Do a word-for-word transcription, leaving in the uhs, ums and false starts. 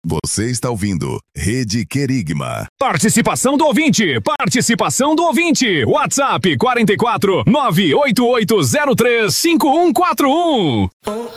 Você está ouvindo Rede Querigma. Participação do ouvinte, participação do ouvinte. WhatsApp quatro quatro nove oito oito zero três cinco um quatro um.